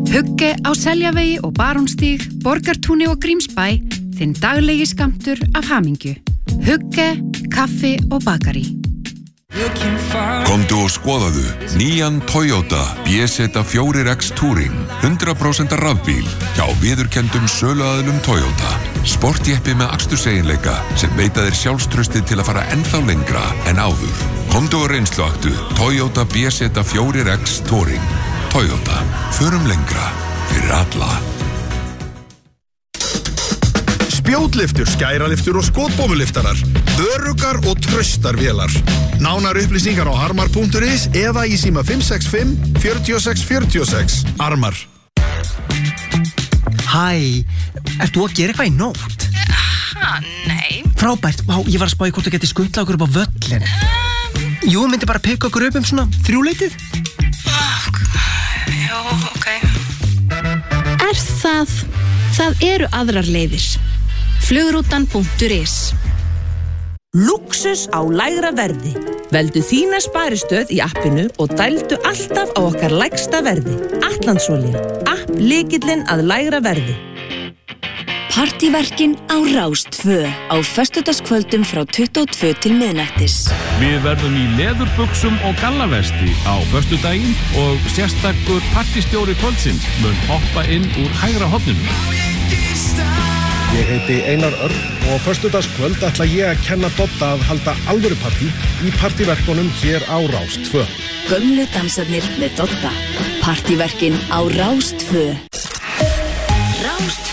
Hugge á Seljavegi og Barónstíg, Borgartúni og Grímsbæ, þinn daglegi skammtur af hamingju. Hugge, kaffi og bakari. Komdu og skoðaðu nýjan Toyota BZ4X Touring 100% rafbíl hjá viðurkenndum söluaðilum Toyota. Sportjeppi með aksturseiginleika sem veita þér sjálfstraustið til að fara ennþá lengra en áður. Komdu og reynsluaktu Toyota BZ4X Touring. Toyota. Förum lengra fyrir alla. Spjótlyftur, skæraliftur og skotbómuliftarar. Öruggar og traustar vélar. Nánar upplýsingar á armar.is eða í síma 565 46 46. Armar. Hæ, ert þú að gera eitthvað í nótt? Nei. Frábært, ég var að spá í hvort þú geti skutlað okkur upp á völlin. Jú, myndi bara pikka okkur upp svona 3-leytið. Já, ok. Það eru aðrar leiðir. Flugrútan.is. Lúxus á lægra verði. Veldu þína sparistöð í appinu og dældu alltaf á okkar lægsta verði. Atlandsolía. App lykillinn að lægra verði. Partíverkin á Rás 2 á föstudagskvöldum frá 22 til miðnættis. Við verðum í leðurbuxum og gallavesti á föstudaginn og sérstakur partistjóri kvöldsins mun hoppa inn úr hægra horninu. Ég heiti Einar Örn og á föstudagskvöld ætla ég að kenna Dodda að halda alvörupartí í partíverkunum hér á Rás 2. Gömlu dansarnir með Dodda. Partíverkin á Rás 2. Rás 2.